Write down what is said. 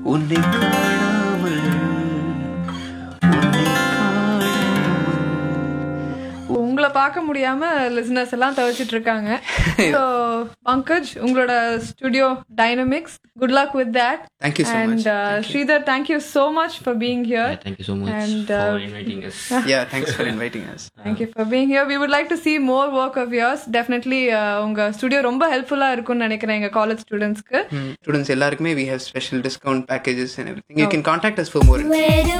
உன்னை காணாமல் உன்னை காணாமல். உங்களை பார்க்க முடியாம லிசனர்ஸ் எல்லாம் தவிச்சிட்டு இருக்காங்க. ஸோ பங்கஜ், உங்களோட studio dynamics, good luck with that. Thank you so much. And Sridhar, thank you so much for being here. Yeah, thank you so much And, for inviting us. Yeah, thanks for inviting us. Thank you for being here. We would like to see more work of yours. Definitely உங்க studio ரொம்ப ஹெல்ப்ஃபுல்லா இருக்கும்னு நினைக்கிறேன் எங்க college ஸ்டூடெண்ட்ஸ்க்கு. Students எல்லாருக்குமே we have special discount packages and everything. You can contact us for more.